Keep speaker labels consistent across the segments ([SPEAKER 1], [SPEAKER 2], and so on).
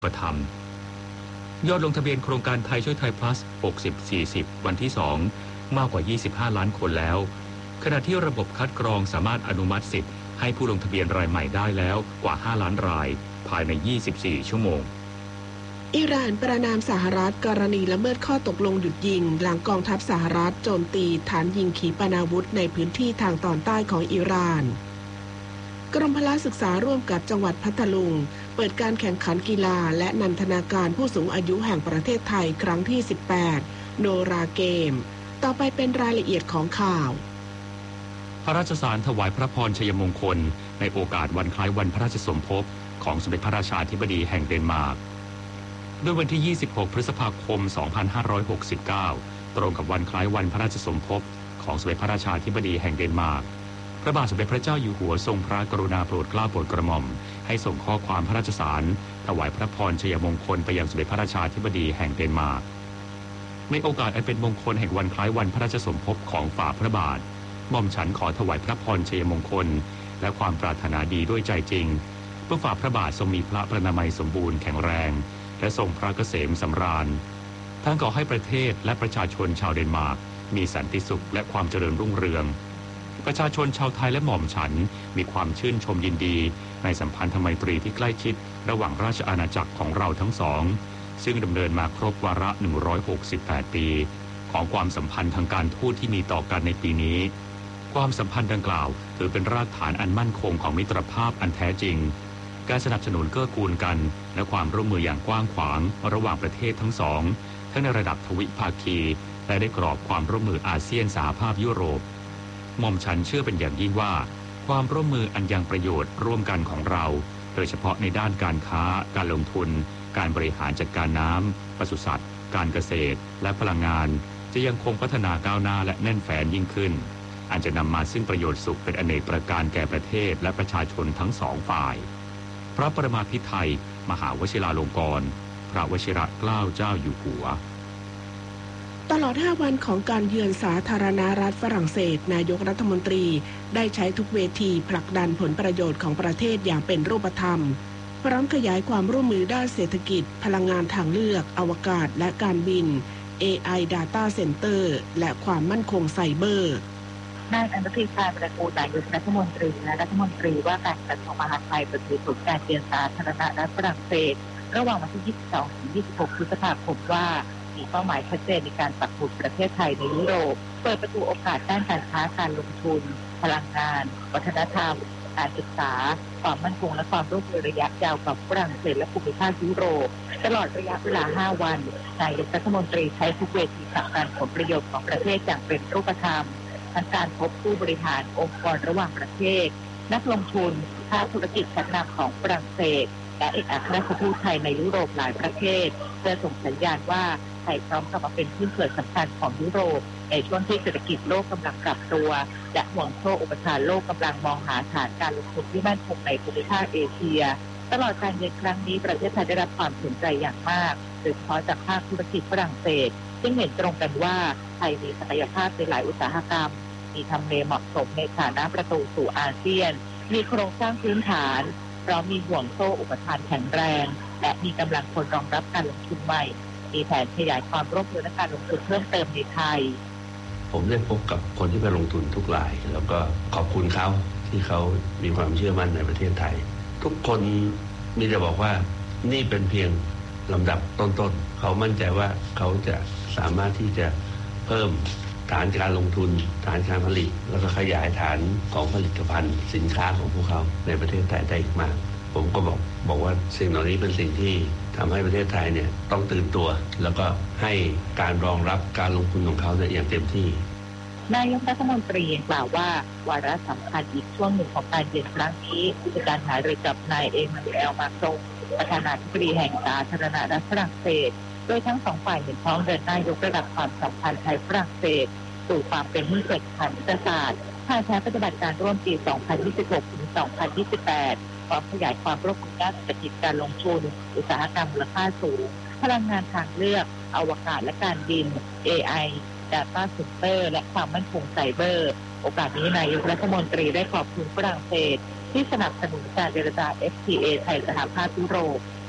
[SPEAKER 1] ประธรรมยอดลงทะเบียนโครงการไทยช่วยไทย plus 60-40 วันที่2มากกว่า25ล้านคนแล้วขณะที่ระบบคัดกรองสามารถอนุมัติสิทธิ์ให้ผู้ลงทะเบียนรายใหม่ได้แล้วกว่า5ล้านรายภายใน24ชั่วโมง
[SPEAKER 2] อิหร่านประณามสหรัฐกรณีละเมิดข้อตกลงหยุดยิงหลังกองทัพสหรัฐโจมตีฐานยิงขีปนาวุธในพื้นที่ทางตอนใต้ของอิหร่านกรมพละศึกษาร่วมกับจังหวัดพัทลุงเปิดการแข่งขันกีฬาและนันทนาการผู้สูงอายุแห่งประเทศไทยครั้งที่18โนราเกมต่อไปเป็นรายละเอียดของข่าว
[SPEAKER 1] พระราชสารถวายพระพรชัยมงคลในโอกาสวันคล้ายวันพระราชสมภพของสมเด็จพระราชาธิบดีแห่งเดนมาร์กด้วยวันที่26พฤษภาคม2569ตรงกับวันคล้ายวันพระราชสมภพของสมเด็จพระราชาธิบดีแห่งเดนมาร์กพระบาทสมเด็จพระเจ้าอยู่หัวทรงพระกรุณาโปรดเกล้าโปรดกระหม่อมให้ส่งข้อความพระราชสารถวายพระพรชัยมงคลไปยังสมเด็จพระราชาธิบดีแห่งเดนมาร์กในโอกาสอันเป็นมงคลแห่งวันคล้ายวันพระราชสมภพของฝ่าพระบาทหม่อมฉันขอถวายพระพรชัยมงคลและความปรารถนาดีด้วยใจจริงเพื่อฝ่าพระบาททรงมีพระพระนามัยสมบูรณ์แข็งแรงและทรงพระเกษมสำราญทั้งขอให้ประเทศและประชาชนชาวเดนมาร์กมีสันติสุขและความเจริญรุ่งเรืองประชาชนชาวไทยและหม่อมฉันมีความชื่นชมยินดีในสัมพันธไมตรีที่ใกล้ชิดระหว่างราชอาณาจักรของเราทั้งสองซึ่งดำเนินมาครบวาระ168ปีของความสัมพันธ์ทางการทูตที่มีต่อกันในปีนี้ความสัมพันธ์ดังกล่าวถือเป็นรากฐานอันมั่นคงของมิตรภาพอันแท้จริงการสนับสนุนเกื้อกูลกันและความร่วมมืออย่างกว้างขวางระหว่างประเทศทั้งสองทั้งในระดับทวิภาคีและในกรอบความร่วมมืออาเซียนสหภาพยุโรปหม่อมฉันเชื่อเป็นอย่างยิ่งว่าความร่วมมืออันยังประโยชน์ร่วมกันของเราโดยเฉพาะในด้านการค้าการลงทุนการบริหารจัดการน้ำปศุสัตว์การเกษตรและพลังงานจะยังคงพัฒนาก้าวหน้าและแน่นแฟ้นยิ่งขึ้นอันจะนำมาซึ่งประโยชน์สุขเป็นอเนกประการแก่ประเทศและประชาชนทั้งสองฝ่ายพระประมาภิไธยมหาวชิราลงกรณ์พระวชิระเกล้าเจ้าอยู่หัว
[SPEAKER 2] ตลอด5วันของการเยือนสาธารณรัฐฝรั่งเศสนายกรัฐมนตรีได้ใช้ทุกเวทีผลักดันผลประโยชน์ของประเทศอย่างเป็นรูปธรรมพร้อมขยายความร่วมมือด้านเศรษฐกิจพลังงานทางเลือกอวกาศและการบิน AI Data Center และความมั่นคงไซเบอร์
[SPEAKER 3] นายอนุทินชาญวิรากูลนายกรัฐมนตรีและรัฐมนตรีว่าการกระทรวงมหาดไทยเปิดเผยผลการเยือนสาธารณรัฐฝรั่งเศสระหว่างวันที่22ถึง26พฤษภาคมว่ามีเป้าหมายชัดเจนในการปักหมุดประเทศไทยในยุโรปเปิดประตูโอกาสด้านการค้าการลงทุนพลังงานวัฒนธรรมการศึกษาความมั่นคงและความร่วมมือระยะยาวกับฝรั่งเศสและภูมิภาคยุโรปตลอดระยะเวลา5วันนายกรัฐมนตรีใช้ทุกเวทีผลักดันผลประโยชน์ของประเทศอย่างเป็นรูปธรรมทั้งการพบผู้บริหารองค์กรระหว่างประเทศนักลงทุนภาคธุรกิจชั้นนำของฝรั่งเศสและเอกอัครราชทูตไทยในยุโรปหลายประเทศเพื่อส่งสัญญาณว่าไทยพร้อมกลับมาเป็นที่เกิดสำคัญของยุโรปในช่วงที่เศรษฐกิจโลกกำลังปรับตัวและห่วงโซ่อุปทานโลกกำลังมองหาฐานการลงทุนที่มั่นคงในภูมิภาคเอเชียตลอดการเยือนครั้งนี้ประเทศไทยได้รับความสนใจอย่างมากโดยเฉพาะจากภาคธุรกิจฝรั่งเศสซึ่งเห็นตรงกันว่าไทยมีศักยภาพในหลายอุตสาหกรรมมีทำเลเหมาะสมในฐานะประตูสู่อาเซียนมีโครงสร้างพื้นฐานเพราะมีห่วงโซ่อุปทานแข็งแรงและมีกำลังคนรองรับการลงทุนใหม่มีแผนขยายความร่วมมือและการลงทุนเพิ่มเติมในไทย
[SPEAKER 4] ผมได้พบกับคนที่ไปลงทุนทุกรายแล้วก็ขอบคุณเขาที่เขามีความเชื่อมั่นในประเทศไทยทุกคนมีแต่บอกว่านี่เป็นเพียงลำดับต้นๆเขามั่นใจว่าเขาจะสามารถที่จะเพิ่มฐานการลงทุนฐานการผลิตแล้วก็ขยายฐานของผลิตภัณฑ์สินค้าของพวกเขาในประเทศไทยได้อีกมากผมก็บอกว่าสิ่งเหล่านี้เป็นสิ่งที่ทำให้ประเทศไทยเนี่ยต้องตื่นตัวแล้วก็ให้การรองรับการลงทุนของเขาเนี่ยอย่างเต็มที่
[SPEAKER 3] นายกรัฐมนตรีกล่าวว่าวาระสำคัญอีกช่วงหนึ่งของการเยือนครั้งนี้คือการหารือกับนายเอมานูเอล มาครงประธานาธิบดีแห่งสาธารณรัฐฝรั่งเศสโดยทั้งสองฝ่ายเห็นพ้องเดินหน้ายกระดับความสัมพันธ์ไทยฝรั่งเศสสู่ความเป็นมือเกิดขันยุทธศาสตร์ภายใต้ปฏิบัติการร่วมปี 2026 ถึง 2028 พร้อมขยายความร่วมมือด้านเศรษฐกิจการลงทุนอุตสาหกรรมมูลค่าสูงพลังงานทางเลือกอวกาศและการบิน AI Data Center และความมั่นคงไซเบอร์โอกาสนี้นายกรัฐมนตรีได้ขอบคุณฝรั่งเศสที่สนับสนุนการเจรจา FTA ไทยสหภาพยุโรป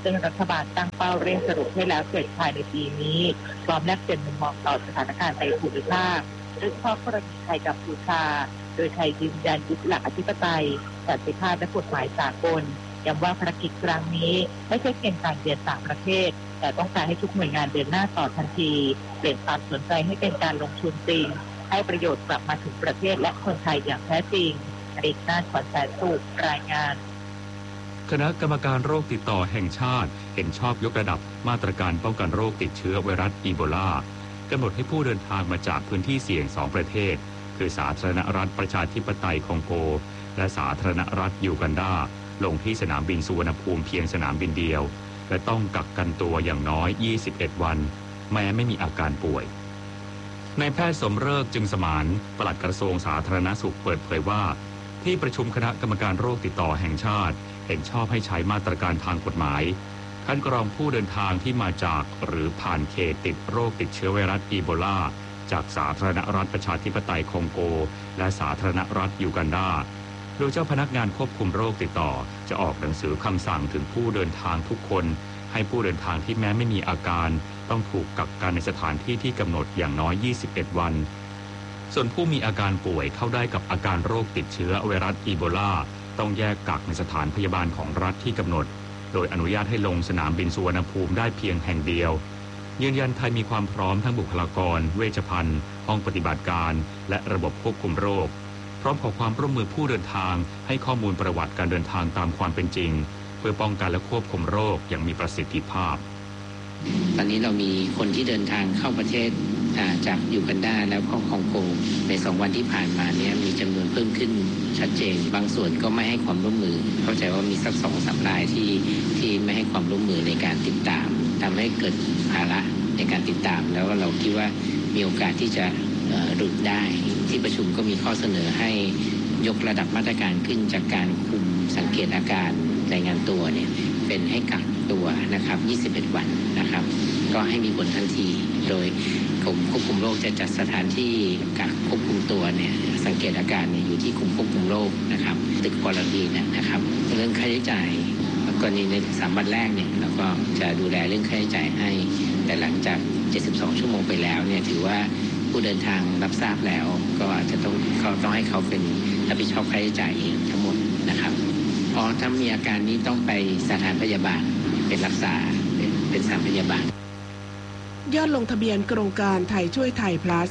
[SPEAKER 3] ซึ่งรัฐบาลตั้งเป้าเร่งสรุปให้แล้วเสร็จภายในปีนี้พร้อมแลกเปลี่ยนมุมมองต่อสถานการณ์ในภูมิภาคโดยเฉพาะกรณีไทยกัมพูชาโดยไทยยืนยันยึดหลักอธิปไตยสันติภาพและกฎหมายสากลย้ำว่าภารกิจครั้งนี้ไม่ใช่เพียงการเยือนต่างประเทศแต่ต้องการให้ทุกหน่วยงานเดินหน้าต่อทันทีเปลี่ยนความสนใจให้เป็นการลงทุนจริงให้ประโยชน์กลับมาถึงประเทศและคนไทยอย่างแท้จริงอดีตนาถ ขวัญแสนสุขรายงาน
[SPEAKER 1] คณะกรรมการโรคติดต่อแห่งชาติเห็นชอบยกระดับมาตรการป้องกันโรคติดเชื้อไวรัสอีโบลากำหนดให้ผู้เดินทางมาจากพื้นที่เสี่ยง2ประเทศคือสาธารณรัฐประชาธิปไตยคองโกและสาธารณรัฐยูกันดาลงที่สนามบินสุวรรณภูมิเพียงสนามบินเดียวและต้องกักกันตัวอย่างน้อย21วันแม้ไม่มีอาการป่วยนายแพทย์สมฤกษ์จึงสมานปลัดกระทรวงสาธารณสุขเปิดเผยว่าที่ประชุมคณะกรรมการโรคติดต่อแห่งชาติเห็นชอบให้ใช้มาตรการทางกฎหมายคัดกรองผู้เดินทางที่มาจากหรือผ่านเขตติดโรคติดเชื้อไวรัสอีโบลาจากสาธารณรัฐประชาธิปไตยคองโกและสาธารณรัฐยูกันดาโดยเจ้าพนักงานควบคุมโรคติดต่อจะออกหนังสือคำสั่งถึงผู้เดินทางทุกคนให้ผู้เดินทางที่แม้ไม่มีอาการต้องถูกกักกันในสถานที่ที่กำหนดอย่างน้อย21วันส่วนผู้มีอาการป่วยเข้าได้กับอาการโรคติดเชื้อไวรัสอีโบลาต้องแยกกักในสถานพยาบาลของรัฐที่กำหนดโดยอนุญาตให้ลงสนามบินสุวรรณภูมิได้เพียงแห่งเดียวยืนยันไทยมีความพร้อมทั้งบุคลากรเวชภัณฑ์ห้องปฏิบัติการและระบบควบคุมโรคพร้อมขอความร่วมมือผู้เดินทางให้ข้อมูลประวัติการเดินทางตามความเป็นจริงเพื่อป้องกันและควบคุมโรคอย่างมีประสิทธิภาพ
[SPEAKER 5] ตอนนี้เรามีคนที่เดินทางเข้าประเทศจากยูกันดาแล้วก็คองโกใน2วันที่ผ่านมาเนี่ยมีจำนวนเพิ่มขึ้นชัดเจนบางส่วนก็ไม่ให้ความร่วมมือเข้าใจว่ามีสัก 2-3 รายที่ไม่ให้ความร่วมมือในการติดตามทำให้เกิดภาระในการติดตามแล้วเราคิดว่ามีโอกาสที่จะหลุดได้ที่ประชุมก็มีข้อเสนอให้ยกระดับมาตรการขึ้นจากการคุมสังเกตอาการรายงานตัวเนี่ยเป็นให้กักตัวนะครับ21วันนะครับก็ให้มีผลทันทีโดยกรมควบคุมโรคจะจัดสถานที่กักควบคุมตัวเนี่ยสังเกตอาการเนี่ยอยู่ที่กรมควบคุมโรคนะครับตึกควอรันทีนนะครับเรื่องค่าใช้จ่ายกรณีใน3วันแรกเนี่ยเราก็จะดูแลเรื่องค่าใช้จ่ายให้แต่หลังจาก72ชั่วโมงไปแล้วเนี่ยถือว่าผู้เดินทางรับทราบแล้วก็อาจจะต้องให้เขาเป็นรับผิดชอบค่าใช้จ่ายเองทั้งหมดนะครับถ้ามีอาการนี้ต้องไปสถานพยาบาลเป็นรักษาเป็นสถานพยาบาล
[SPEAKER 2] ยอดลงทะเบียนโครงการไทยช่วยไทย plus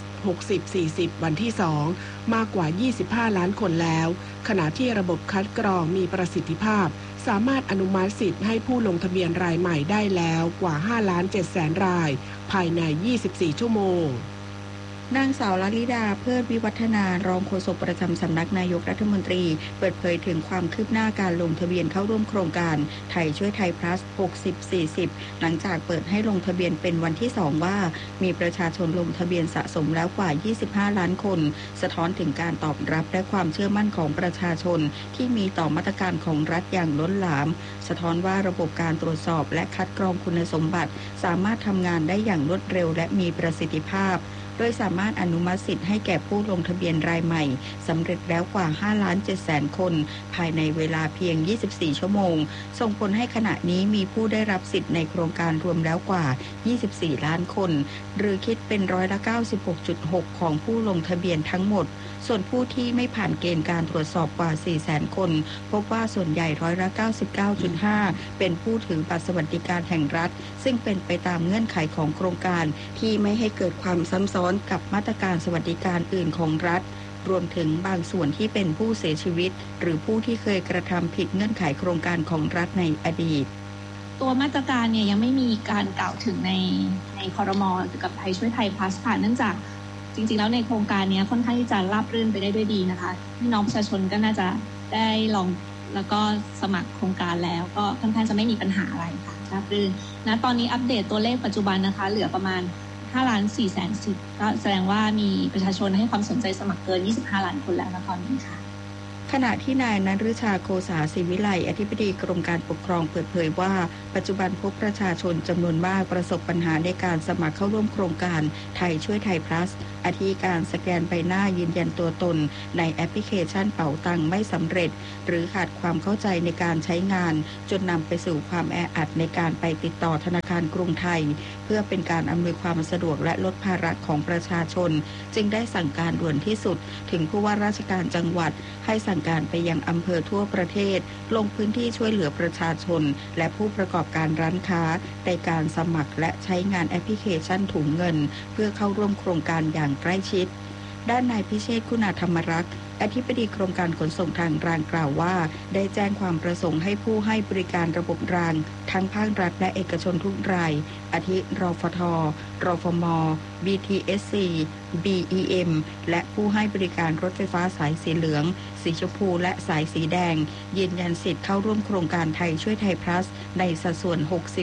[SPEAKER 2] 60-40 วันที่2มากกว่า25ล้านคนแล้วขณะที่ระบบคัดกรองมีประสิทธิภาพสามารถอนุมัติสิทธิ์ให้ผู้ลงทะเบียนรายใหม่ได้แล้วกว่า 5,700,000 รายภายใน24ชั่วโมง
[SPEAKER 6] นางสาวลลิดาเพิดวิวัฒนารองโฆษกประจำสำนักนายกรัฐมนตรีเปิดเผยถึงความคืบหน้าการลงทะเบียนเข้าร่วมโครงการไทยช่วยไทย plus 60-40 หลังจากเปิดให้ลงทะเบียนเป็นวันที่2ว่ามีประชาชนลงทะเบียนสะสมแล้วกว่า25ล้านคนสะท้อนถึงการตอบรับและความเชื่อมั่นของประชาชนที่มีต่อมาตรการของรัฐอย่างล้นหลามสะท้อนว่าระบบการตรวจสอบและคัดกรองคุณสมบัติสามารถทำงานได้อย่างรวดเร็วและมีประสิทธิภาพโดยสามารถอนุมัติสิทธิ์ให้แก่ผู้ลงทะเบียนรายใหม่สำเร็จแล้วกว่า 5,700,000 คนภายในเวลาเพียง24ชั่วโมงส่งผลให้ขณะนี้มีผู้ได้รับสิทธิ์ในโครงการรวมแล้วกว่า24ล้านคนหรือคิดเป็น96.6% ของผู้ลงทะเบียนทั้งหมดส่วนผู้ที่ไม่ผ่านเกณฑ์การตรวจสอบกว่า 400,000 คนพบว่าส่วนใหญ่99.5% เป็นผู้ถือบัตรสวัสดิการแห่งรัฐซึ่งเป็นไปตามเงื่อนไขของโครงการที่ไม่ให้เกิดความซ้ำซ้อนกับมาตรการสวัสดิการอื่นของรัฐรวมถึงบางส่วนที่เป็นผู้เสียชีวิตหรือผู้ที่เคยกระทำผิดเงื่อนไขโครงการของรัฐในอดีต
[SPEAKER 7] ตัวมาตรการเนี่ยยังไม่มีการกล่าวถึงในครม.เกี่ยวกับไทยช่วยไทย plus ค่ะเนื่องจากจริงๆแล้วในโครงการนี้ค่อนข้างที่จะราบรื่นไปได้ด้วยดีนะคะพี่น้องประชาชนก็น่าจะได้ลองแล้วก็สมัครโครงการแล้วก็ค่อนข้างจะไม่มีปัญหาอะไรค่ะราบรื่นนะตอนนี้อัปเดตตัวเลขปัจจุบันนะคะเหลือประมาณ5,400,000 สิทธิ์ก็แสดงว่ามีประชาชนให้ความสนใจสมัครเกิน25ล้านคนแล้วนะตอนนี้ค่ะ
[SPEAKER 6] ขณะที่นายณฤชาโคสาศิวิไลอธิบดีกรมการปกครองเปิดเผยว่าปัจจุบันพบประชาชนจำนวนมากประสบปัญหาในการสมัครเข้าร่วมโครงการไทยช่วยไทย plus อาทิการสแกนใบหน้ายืนยันตัวตนในแอปพลิเคชันเป๋าตังค์ไม่สำเร็จหรือขาดความเข้าใจในการใช้งานจนนำไปสู่ความแออัดในการไปติดต่อธนาคารกรุงไทยเพื่อเป็นการอำนวยความสะดวกและลดภาระของประชาชนจึงได้สั่งการด่วนที่สุดถึงผู้ว่าราชการจังหวัดให้สั่งการไปยังอำเภอทั่วประเทศลงพื้นที่ช่วยเหลือประชาชนและผู้ประกอบการร้านค้าในการสมัครและใช้งานแอปพลิเคชันถุงเงินเพื่อเข้าร่วมโครงการอย่างใกล้ชิดด้านนายพิเชษฐ์คุณาธรรมรักษ์อธิบดีกรมการขนส่งทางรางกล่าวว่าได้แจ้งความประสงค์ให้ผู้ให้บริการระบบรางทั้งภาครัฐและเอกชนทุกรายอาทิรฟท.รฟม. BTSC BEM และผู้ให้บริการรถไฟฟ้าสายสีเหลืองสีชมพูและสายสีแดงยืนยันสิทธิ์เข้าร่วมโครงการไทยช่วยไทย plus ในสัดส่วน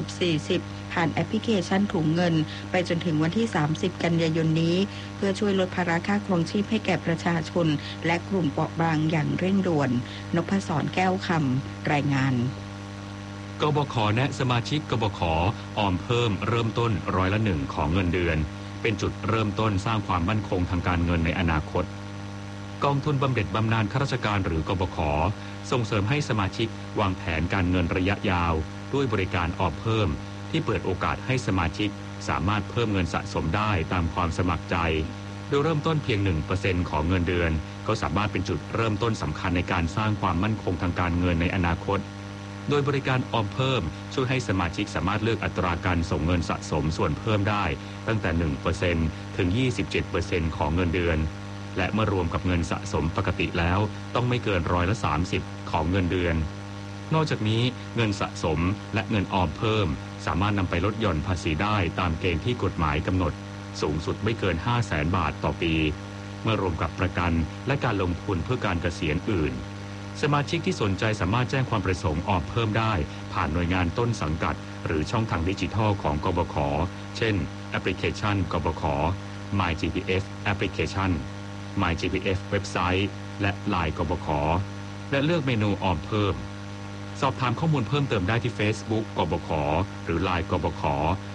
[SPEAKER 6] 60-40 ผ่านแอปพลิเคชันถุงเงินไปจนถึงวันที่ 30 กันยายนนี้เพื่อช่วยลดภาระค่าครองชีพให้แก่ประชาชนและกลุ่มเปราะบางอย่างเร่งด่วนนพศรแก้วคำรายงาน
[SPEAKER 1] กบข.แนะสมาชิกกบข.ออมเพิ่มเริ่มต้น100% ของเงินเดือนเป็นจุดเริ่มต้นสร้างความมั่นคงทางการเงินในอนาคตกองทุนบำเหน็จบำนาญข้าราชการหรือกบข.ส่งเสริมให้สมาชิกวางแผนการเงินระยะยาวด้วยบริการออมเพิ่มที่เปิดโอกาสให้สมาชิกสามารถเพิ่มเงินสะสมได้ตามความสมัครใจโดยเริ่มต้นเพียง 1% ของเงินเดือนก็สามารถเป็นจุดเริ่มต้นสำคัญในการสร้างความมั่นคงทางการเงินในอนาคตโดยบริการออมเพิ่มช่วยให้สมาชิกสามารถเลือกอัตราการส่งเงินสะสมส่วนเพิ่มได้ตั้งแต่ 1% ถึง 27% ของเงินเดือนและเมื่อรวมกับเงินสะสมปกติแล้วต้องไม่เกิน30%ของเงินเดือนนอกจากนี้เงินสะสมและเงินออมเพิ่มสามารถนำไปลดหย่อนภาษีได้ตามเกณฑ์ที่กฎหมายกำหนดสูงสุดไม่เกิน 500,000 บาทต่อปีเมื่อรวมกับประกันและการลงทุนเพื่อการเกษียณอื่นสมาชิกที่สนใจสามารถแจ้งความประสงค์ออมเพิ่มได้ผ่านหน่วยงานต้นสังกัดหรือช่องทางดิจิทัลของกบข.เช่นแอปพลิเคชันกบข. MyGPF แอปพลิเคชัน MyGPF เว็บไซต์และ LINE กบข.และเลือกเมนูออมเพิ่มสอบถามข้อมูลเพิ่มเติมได้ที่ Facebook กบข.หรือ LINE กบข.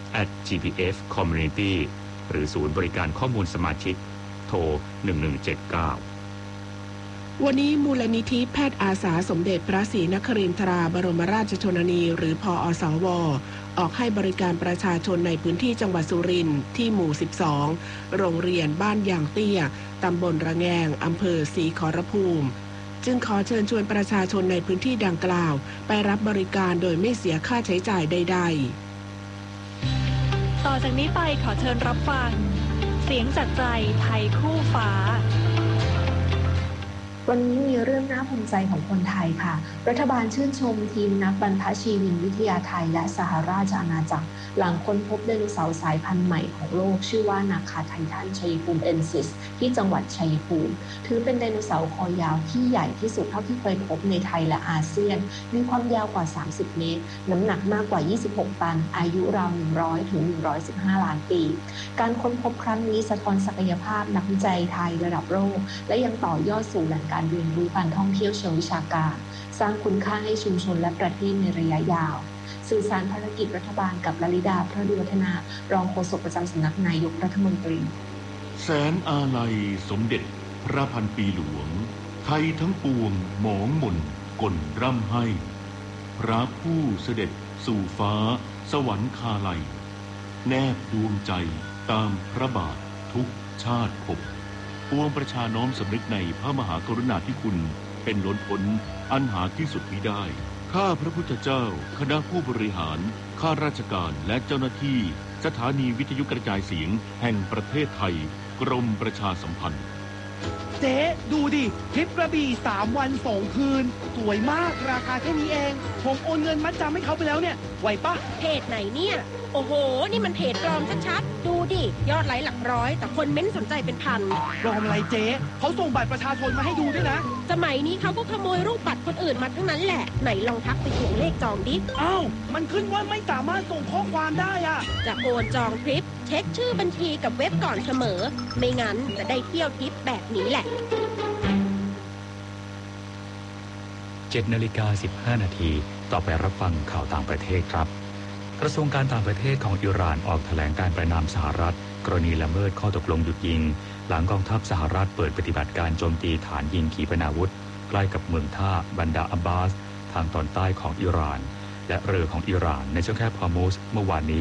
[SPEAKER 1] @GPF Community หรือศูนย์บริการข้อมูลสมาชิกโทร 1179
[SPEAKER 2] วันนี้มูลนิธิแพทย์อาสาสมเด็จพระศรีนครินทราบรมราชชนนีหรือพอสว.ออกให้บริการประชาชนในพื้นที่จังหวัดสุรินทร์ที่หมู่ 12 โรงเรียนบ้านยางเตี้ยตำบลระแงงอำเภอศรีขอรภูมิจึงขอเชิญชวนประชาชนในพื้นที่ดังกล่าวไปรับบริการโดยไม่เสียค่าใช้จ่ายใด
[SPEAKER 8] ๆต่อจากนี้ไปขอเชิญรับฟังเสียงจากใจไทยคู่ฟ้า
[SPEAKER 9] วันนี้มีเรื่องน่าภูมิใจของคนไทยค่ะรัฐบาลชื่นชมทีมนักบรรพชีวินวิทยาไทยและสหราชอาณาจักรหลังค้นพบไดโนเสาร์สายพันธุ์ใหม่ของโลกชื่อว่านาคาไททันชัยภูมิเอนซิสที่จังหวัดชัยภูมิถือเป็นไดโนเสาร์คอยาวที่ใหญ่ที่สุดเท่าที่เคยพบในไทยและอาเซียนมีความยาวกว่า30เมตรน้ำหนักมากกว่า26ตันอายุราว100ถึง115ล้านปีการค้นพบครั้งนี้สะท้อนศักยภาพนักวิจัยไทยระดับโลกและยังต่อยอดสู่แหล่งการเรียนรู้การท่องเที่ยวเชิงวิชาการสร้างคุณค่าให้ชุมชนและประเทศในระยะยาวสื่อสารภารกิจรัฐบาลกับลลิดาพระดิวัฒนารองโฆษกประจำสำนักนายกรัฐมนตรี
[SPEAKER 10] แสนอาลัยสมเด็จพระพันปีหลวงไทยทั้งปวงหมองหม่นก่นร่ำให้พระผู้เสด็จสู่ฟ้าสวรรคาลัยแนบดวงใจตามพระบาททุกชาติภพปวงประชาน้อมสำนึกในพระมหากรุณาธิคุณเป็นล้นพ้นอันหาที่สุดมิได้ข้าพระพุทธเจ้าคณะผู้บริหารข้าราชการและเจ้าหน้าที่สถานีวิทยุกระจายเสียงแห่งประเทศไทยกรมประชาสัมพันธ์
[SPEAKER 11] เจ๊ดูดิทริปกระบี่3 วัน 2 คืนสวยมากราคาแค่นี้เองผมโอนเงินมัดจำให้เขาไปแล้วเนี่ยไหวปะ
[SPEAKER 12] เพจไหนเนี่ยโอ้โหนี่มันเพจปลอมชัดๆดูดิยอดไลค์หลักร้อยแต่คนเม้นสนใจเป็นพัน
[SPEAKER 11] ปลอมอะไรเจ๊เขาส่งบัตรประชาชนมาให้ดูด้วยนะ
[SPEAKER 12] สมัยนี้เขาก็ขโมยรูปบัตรคนอื่นมาทั้งนั้นแหละไหนลองทักไปถ่วงเลขจองดิ
[SPEAKER 11] อ้าวมันขึ้นว่าไม่สามารถส่งข้อความได้อะ
[SPEAKER 12] จะโอนจองทริปเช็คชื่อบัญชีกับเว็บก่อนเสมอไม่งั้นจะได้เที่ยวทริปแบบนี้แหละ
[SPEAKER 1] 7:15 น.ต่อไปรับฟังข่าวต่างประเทศครับกระทรวงการต่างประเทศของอิหร่านออกแถลงการประณามสหรัฐกรณีละเมิดข้อตกลงหยุดยิงหลังกองทัพสหรัฐเปิดปฏิบัติการโจมตีฐานยิงขีปนาวุธใกล้กับเมืองท่าบันดาอับบาสทางตอนใต้ของอิหร่านและเรือของอิหร่านในช่องแคบฮอร์มุซเมื่อวานนี้